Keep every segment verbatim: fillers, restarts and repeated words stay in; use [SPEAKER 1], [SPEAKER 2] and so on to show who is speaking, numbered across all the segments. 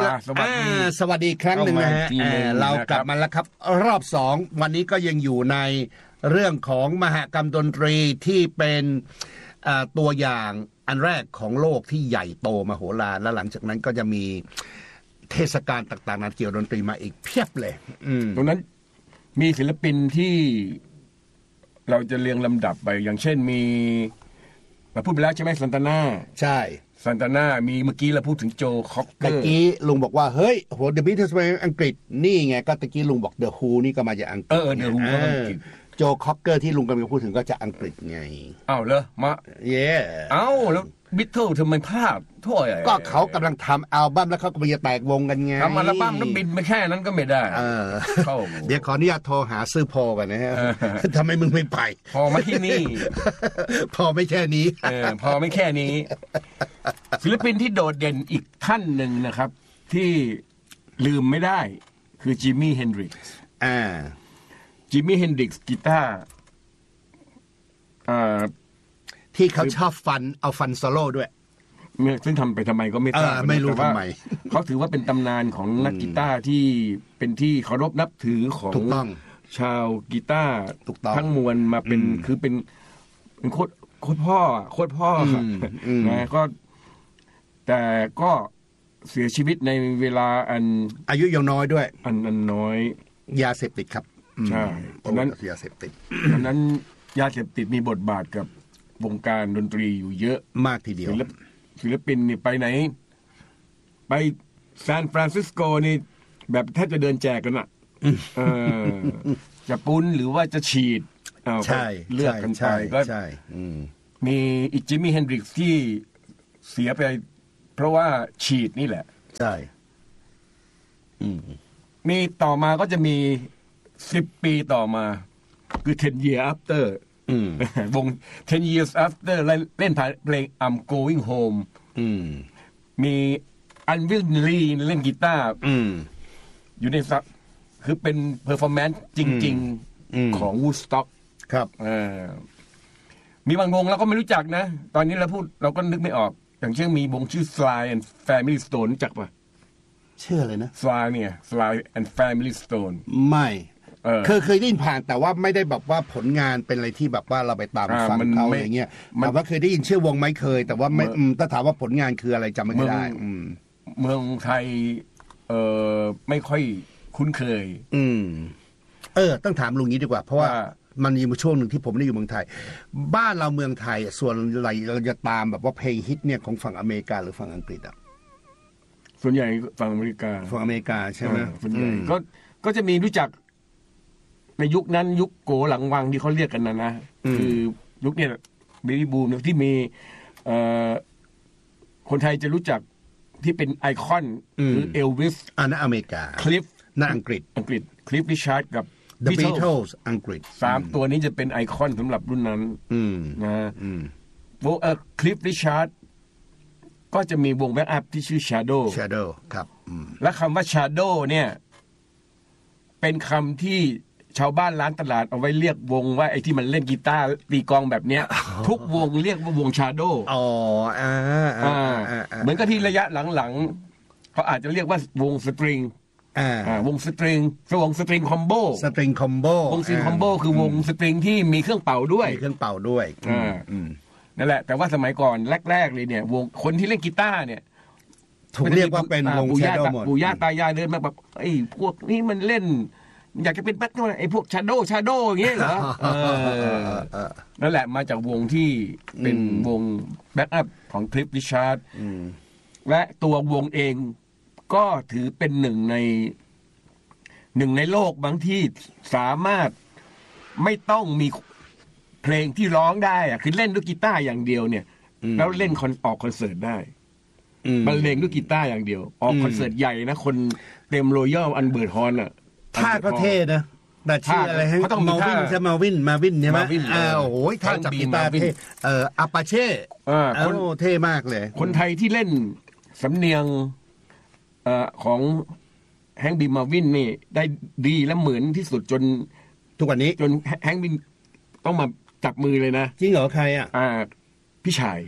[SPEAKER 1] สวัสดี
[SPEAKER 2] สวัสดีครั้งหนึ่งนะฮะเรากลับมาแล้วครับรอบสองวันนี้ก็ยังอยู่ในเรื่องของมหกรรมดนตรีที่เป็นตัวอย่างอันแรกของโลกที่ใหญ่โตมโหฬารและหลังจากนั้นก็จะมีเทศกาลต่างๆนั้นเกี่ยวดนตรีมาอีกเพียบเลย
[SPEAKER 1] ตรงนั้นมีศิลปินที่เราจะเรียงลำดับไปอย่างเช่นมีเราพูดไปแล้วใช่ไหมซันตาน่า
[SPEAKER 2] ใช่
[SPEAKER 1] ซันตาน่ามีเมื่อกี้เราพูดถึงโจคอกเกอร์
[SPEAKER 2] ตะกี้ลุงบอกว่าเฮ้ยโหเดอะบีทล์มาอังกฤษนี่ไงก็ตะกี้ลุงบอกเดอะฮูนี่ก็มาจากอังกฤษ
[SPEAKER 1] เออเดอะฮูก็มาจากอังกฤษ
[SPEAKER 2] โจคอกเกอร์ที่ลุงกำลังพูดถึงก็จะอังกฤษไง
[SPEAKER 1] อ้าวเหรอมา
[SPEAKER 2] เย่
[SPEAKER 1] อ้าวแล้วบิทเทิลทำไมพลาดถ้วย
[SPEAKER 2] ก็เขากำลังทำอัลบั้มแล้วเขากำลังจะแตกวงกันไง
[SPEAKER 1] ทำอัลบั้มแล้วบินไปแค่นั้นก็ไม่ได้
[SPEAKER 2] เออเดี๋ยวขออนุญาตโทรหาซื้อพอกันนะฮะทำไมมึงไม่ไป
[SPEAKER 1] พอไม่ที่นี่
[SPEAKER 2] พอไม่แค่นี้
[SPEAKER 1] พอไม่แค่นี้ศิลปินที่โดดเด่นอีกท่านหนึ่งนะครับที่ลืมไม่ได้คือจิมมี่เฮนดริกซ์
[SPEAKER 2] อ่า
[SPEAKER 1] จิมมี่เฮนดริกซ์กีตาร์
[SPEAKER 2] ที่เขาชอบฟันเอาฟันโซโล่ด้วย
[SPEAKER 1] ซึ่งทำไปทำไมก็ไม่ทราบ
[SPEAKER 2] ไม่รู้ทำไม
[SPEAKER 1] เขาถือว่าเป็นตำนานของนักกีตาร์ที่เป็นที่เคารพนับถือของชาวกีตาร์ทั้งมวลมาเป็นคือเป็นเป็นโคตรโคตรพ่อโคตรพ่อนะก็แต่ก็เสียชีวิตในเวลาอัน
[SPEAKER 2] อายุยังน้อยด้วย
[SPEAKER 1] อันอันน้อย
[SPEAKER 2] ยาเสพติดครับ
[SPEAKER 1] ใช่เพราะนั้น
[SPEAKER 2] ยาเสพติด
[SPEAKER 1] เพราะนั้นยาเสพติดมีบทบาทกับวงการดนตรีอยู่เยอะ
[SPEAKER 2] มากทีเดียว
[SPEAKER 1] ศิลปินนี่ไปไหนไปซานฟรานซิสโกนี่แบบแทบจะเดินแจกกันอ่ะจะปุ้นหรือว่าจะฉีด
[SPEAKER 2] ใช่
[SPEAKER 1] เลือกกันไปก็มีอีกจิมมี่เฮนดริกซ์ที่เสียไปเพราะว่าฉีดนี่แหละ
[SPEAKER 2] ใช่
[SPEAKER 1] มีต่อมาก็จะมีสิบปีต่อมาคือten years afterวงten years after เล่นเพลง I'm Going Home มีอันวิลลี่เล่นกีตาร์อยู่ในซับคือเป็นเพอร์ฟอร์แมนซ์จริงๆของ Woodstock
[SPEAKER 2] ครับ
[SPEAKER 1] มีบางวงเราก็ไม่รู้จักนะตอนนี้เราพูดเราก็นึกไม่ออกอย่างเช่นมีวงชื่อ Sly and Family Stone รู้จักปะ
[SPEAKER 2] ชื่ออะไรนะ
[SPEAKER 1] Sly เนี่ย Sly and Family Stone
[SPEAKER 2] ไม่เคยเคยได้ยินผ่านแต่ว่าไม่ได้แบบว่าผลงานเป็นอะไรที่แบบว่าเราไปตามฟังเขาอย่างเงี้ยแต่ว่าเคยได้ยินชื่อวงไหมเคยแต่ว่าไม่ถ้าถามว่าผลงานคืออะไรจำไม่ได้
[SPEAKER 1] เมืองไทยเออไม่ค่อยคุ้นเคย
[SPEAKER 2] อืมเออต้องถามลุงนี้ดีกว่าเพราะว่ามันมีช่วงหนึ่งที่ผมได้อยู่เมืองไทยบ้านเราเมืองไทยส่วนใหญ่เราจะตามแบบว่าเพลงฮิตเนี่ยของฝั่งอเมริกาหรือฝั่งอังกฤษอ่ะ
[SPEAKER 1] ส่วนใหญ่ฝั่งอเมริกา
[SPEAKER 2] ฝั่งอเมริกาใช่ไหม
[SPEAKER 1] ส่วนใหญ่ก็ก็จะมีรู้จักในยุคนั้นยุคโกหลังวังที่เขาเรียกกันนะนะคือยุคเนี่ยเบบี้บูมที่มีคนไทยจะรู้จักที่เป็นไอคอนคือเอลวิส
[SPEAKER 2] อันนั้นอเมริกา
[SPEAKER 1] คลิฟ
[SPEAKER 2] นั่นอังกฤษ
[SPEAKER 1] อังกฤษคลิฟริชาร์ดกับ
[SPEAKER 2] The Beatles อังกฤษ
[SPEAKER 1] สามตัวนี้จะเป็นไอคอนสำหรับรุ่นนั้นนะวงคลิฟริชาร์ดก็จะมีวงแบ็กอัพที่ชื่อ Shadow
[SPEAKER 2] Shadow ครับ
[SPEAKER 1] และคำว่า Shadow เนี่ยเป็นคำที่ชาวบ้านร้านตลาดเอาไว้เรียกวงว่าไอ้ที่มันเล่นกีตาร์ตีกลองแบบเนี้ยทุกวงเรียกว่าวง Shadow
[SPEAKER 2] อ๋ออ่าอ่า
[SPEAKER 1] เหมือนกับที่ระยะหลังๆเขาอาจจะเรียกว่าวงสตริง
[SPEAKER 2] อ่าว
[SPEAKER 1] งสตริงวงสตริงคอมโบ
[SPEAKER 2] สตริงคอมโบ
[SPEAKER 1] วงสตริงคอมโบคือวงสตริงที่มีเครื่องเป่าด้วย
[SPEAKER 2] มีเครื่องเป่าด้วย
[SPEAKER 1] อ่านั่นแหละแต่ว่าสมัยก่อนแรกๆเลยเนี่ยวงคนที่เล่นกีตาร์เนี่ย
[SPEAKER 2] ถูกเรียกว่าเป็นวง Shadow หมด
[SPEAKER 1] ปู่ย่าตายายเดินมาแบบไอ้พวกนี้มันเล่นอยากจะเป็นแบ็คไอ้พวก Shadow Shadow อย่างเงี้ยเหรอนั่นแหละมาจากวงที่เป็นวงแบ็คอัพของคลิฟริชาร์ดและตัววงเองก็ถือเป็นหนึ่งในหนึ่งในโลกบางที่สามารถไม่ต้องมีเพลงที่ร้องได้อะคือเล่นด้วยกีตาร์อย่างเดียวเนี่ยแล้วเล่นคอนออกคอนเสิร์ตได้บรรเลงด้วยกีตาร์อย่างเดียวออกคอนเสิร์ตใหญ่นะคนเต็มโรยัลอันเบิร์ตฮอลล์อ่ะ
[SPEAKER 2] ท่าก็เท่นะแต่ชื่ออะไรฮะมาวินใช่มาวินมาวินใช่ไหมอ้าวโอ้ยท่าจับกีตาร์เท่เอ่ออาปาเช่
[SPEAKER 1] อ่า
[SPEAKER 2] โอ้เท่มากเลย
[SPEAKER 1] คนไทยที่เล่นสำเนียงเอ่อของแฮงค์บีมาวินนี่ได้ดีและเหมือนที่สุดจน
[SPEAKER 2] ทุกวันนี้
[SPEAKER 1] จนแฮงค์บีต้องมาจับมือเลยนะ
[SPEAKER 2] จริงเหรอใครอ่ะ
[SPEAKER 1] อ่าพี่ชาย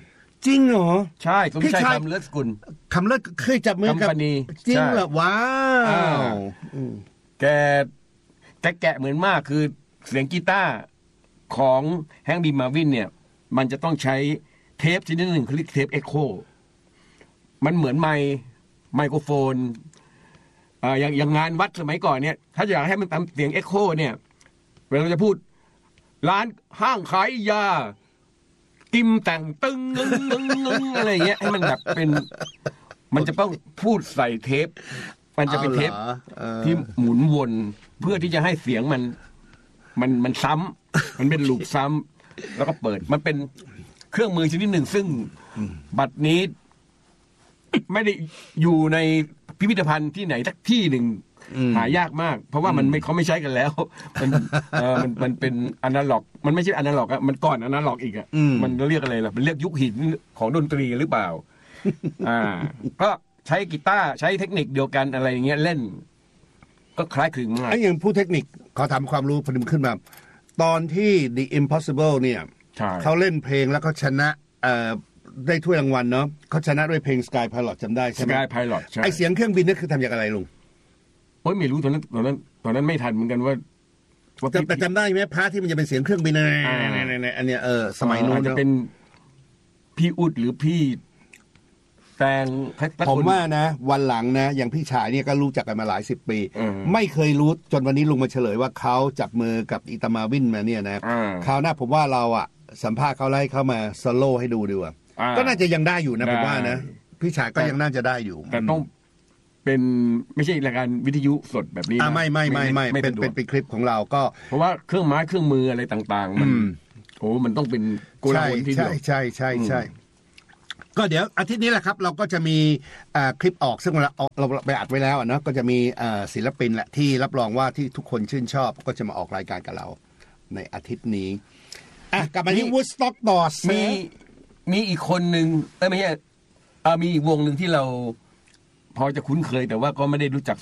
[SPEAKER 2] จริงเหรอ
[SPEAKER 1] ใช่สม
[SPEAKER 2] พี่
[SPEAKER 1] ชาย
[SPEAKER 2] ชาย
[SPEAKER 1] คำเลิศสกุล
[SPEAKER 2] คำเลิศเคยจับมือกับ
[SPEAKER 1] Company
[SPEAKER 2] จริง
[SPEAKER 1] ใช่
[SPEAKER 2] เหรอว้า
[SPEAKER 1] อ่า
[SPEAKER 2] วอืม
[SPEAKER 1] แกแกแกะเหมือนมากคือเสียงกีตาร์ของแฮงค์บีมาวินเนี่ย มันจะต้องใช้เทปชนิดหนึ่งเขาเรียกเทปเอ็กโคมันเหมือนไมค์ไมโครโฟนอ่าอย่างอย่างงานวัดสมัยก่อนเนี่ย ถ้าอยากให้มันทำเสียงเอ็กโคเนี่ยเวลาเราจะพูด ร้านห้างขายยา กิมแต่งตึงงึงงึงงึงอะไรเงี้ยให้มันแบบเป็น มันจะต้องพูดใส่เทป มันจะเป็นเทป
[SPEAKER 2] อาหรอเออ
[SPEAKER 1] ที่หมุนวนเพื่อที่จะให้เสียงมัน มันมันซ้ำมันเป็นลูปซ้ำแล้วก็เปิด มันเป็นเครื่องมือชนิดหนึ่งซึ่งบัดนี้ ไม่ได้อยู่ในพิพิธภัณฑ์ที่ไหนสักที่หนึ่ง
[SPEAKER 2] อืม
[SPEAKER 1] หายากมาก เพราะว่ามันไม่เขาไม่ใช้กันแล้ว มันเออมันมันเป็นอนาล็อก มันไม่ใช่อนาล็อกอะมันก่อนอนาล็อกอีกอะมันเรียกอะไรล่ะมันเรียกยุคหินของดนตรีหรือเปล่า อ่า ก็ใช้กีตาร์ใช้เทคนิคเดียวกันอะไรอย่างเงี้ยเล่น ก็คล้ายคลึงมาก
[SPEAKER 2] ไอ้อย่างผู้เทคนิคขอถามความรู้พอดีมันขึ้นมา ตอนที่ The Impossible เนี่ย
[SPEAKER 1] ใช่
[SPEAKER 2] เขาเล่นเพลงแล้วเขาชนะเอ่อได้ถ้วยรางวัลเนาะเขาชนะด้วยเพลง Sky Pilot จำได้ใช่
[SPEAKER 1] ส
[SPEAKER 2] ไหม
[SPEAKER 1] กายไพลอตใช่
[SPEAKER 2] ไอเสียงเครื่องบินนั่นคือทำจากอะไรลุง
[SPEAKER 1] โอ้ยไม่รู้ตอนนั้นตอนนั้นตอนนั้นไม่ทันเหมือนกันว่าว่า
[SPEAKER 2] จำแต่จำได้ไหมพาร์ทที่มันจะเป็นเสียงเครื่องบินอะไรอันเนี้ยเออสมัยนู้น
[SPEAKER 1] อาจจะ
[SPEAKER 2] เนอะ
[SPEAKER 1] เป็นพี่อุดหรือพี่แตง
[SPEAKER 2] ผมว่านะ วันหลังนะอย่างพี่ชายเนี่ยก็รู้จักกันมาหลายสิบปี
[SPEAKER 1] เออ
[SPEAKER 2] ไม่เคยรู้จนวันนี้ลุงมาเฉลยว่าเขาจับมือกับอิตามาวินมาเนี่ยนะ
[SPEAKER 1] อ่า
[SPEAKER 2] คราวหน้าผมว่าเราอ่ะสัมภาษณ์เขาไล่เข้ามาสโลให้ดูดีกว่า
[SPEAKER 1] อ่า
[SPEAKER 2] ก็น่าจะยังได้อยู่นะผมว่านะ
[SPEAKER 1] ได้
[SPEAKER 2] พี่ชายก็ยังน่าจะได้อยู่
[SPEAKER 1] แต่ต้องเป็นไม่ใช่รายการวิทยุสดแบบนี้นะ
[SPEAKER 2] อ่าไม่ไม่ไม่ไม่เป็น
[SPEAKER 1] สะดว
[SPEAKER 2] เป็
[SPEAKER 1] ก
[SPEAKER 2] นเป็นคลิปของเราก็
[SPEAKER 1] เพราะว่าเครื่องไม้เครื่องมืออะไรต่าง ๆ มัน
[SPEAKER 2] อืม
[SPEAKER 1] โอ้มันต้องเป็นโกลา
[SPEAKER 2] ใช่
[SPEAKER 1] หลทีเดี
[SPEAKER 2] ใช่
[SPEAKER 1] ยว
[SPEAKER 2] ใช่ใช่ใช่ก็เดี๋ยวอาทิตย์นี้แหละครับ เราก็จะมีเอ่อคลิปออกซึ่งเราเราไปอัดไว้แล้วอะเนาะก็จะมีเอ่อศิลปินแหละที่รับรองว่าที่ทุกคนชื่นชอบ ก็จะมาออกรายการกับเรา ในอาทิตย์นี้อ่ะกลับมาที่ Woodstock ต่อ
[SPEAKER 1] มีมีอีกคนหนึ่งเอ้ยไม่ใช่เอ่อมีอีกวงหนึ่งที่เรา พอจะคุ้นเคยแต่ว่าก็ไม่ได้รู้จัก